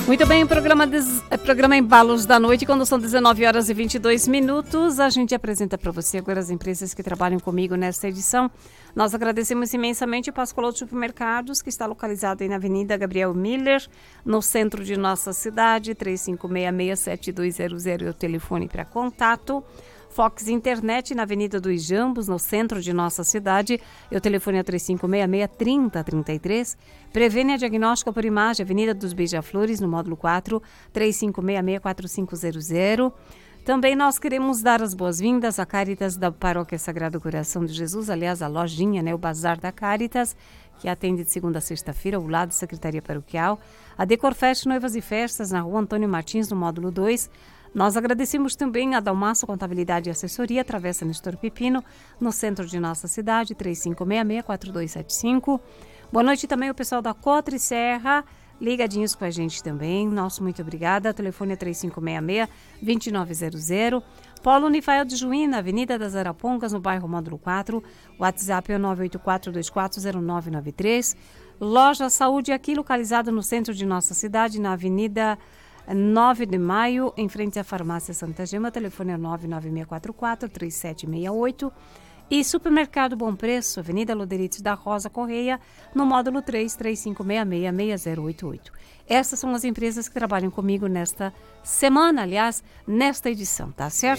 Muito bem, programa Embalos da Noite, quando são 19 horas e 22 minutos, a gente apresenta para você agora as empresas que trabalham comigo nesta edição. Nós agradecemos imensamente o Pascoal Supermercados, que está localizado aí na Avenida Gabriel Miller, no centro de nossa cidade, 35667200 é o telefone para contato. Fox Internet, na Avenida dos Jambos, no centro de nossa cidade. O telefone é 3566-3033. Prevênia Diagnóstica por Imagem, Avenida dos Beija-Flores, no módulo 4, 3566-4500. Também nós queremos dar as boas-vindas à Caritas da Paróquia Sagrado Coração de Jesus, aliás, a lojinha, o Bazar da Caritas, que atende de segunda a sexta-feira, ao lado da Secretaria Paroquial. A Decorfest Noivas e Festas, na Rua Antônio Martins, no módulo 2. Nós agradecemos também a Dalmaço Contabilidade e Assessoria, Travessa Nestor Pepino, no centro de nossa cidade, 3566-4275. Boa noite também ao pessoal da Cotre Serra, ligadinhos com a gente também. Nosso muito obrigada. O telefone é 3566-2900. Polo Unifael de Juí, na Avenida das Arapongas, no bairro Módulo 4. O WhatsApp é 984-240993. Loja Saúde aqui, localizada no centro de nossa cidade, na Avenida 9 de Maio, em frente à Farmácia Santa Gema. Telefone é 99644-3768. E Supermercado Bom Preço, Avenida Loderites da Rosa Correia, no módulo 3, 3566-6088. Essas são as empresas que trabalham comigo nesta semana, aliás, nesta edição, tá certo?